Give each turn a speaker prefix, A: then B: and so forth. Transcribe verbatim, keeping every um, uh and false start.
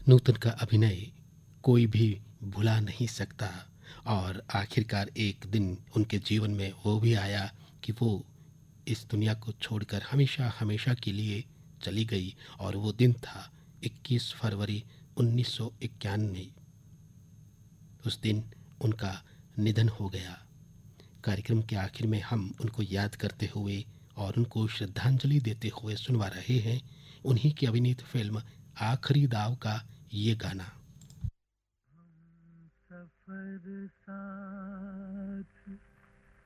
A: नूतन का अभिनय कोई भी भुला नहीं सकता और आखिरकार एक दिन उनके जीवन में वो भी आया कि वो इस दुनिया को छोड़कर हमेशा हमेशा के लिए चली गई और वो दिन था इक्कीस फरवरी उन्नीस सौ इक्यानवे। उस दिन उनका निधन हो गया। कार्यक्रम के आखिर में हम उनको याद करते हुए और उनको श्रद्धांजलि देते हुए सुनवा रहे हैं उन्हीं की अभिनीत फिल्म आखिरी दाव का ये गाना।
B: सफर साथ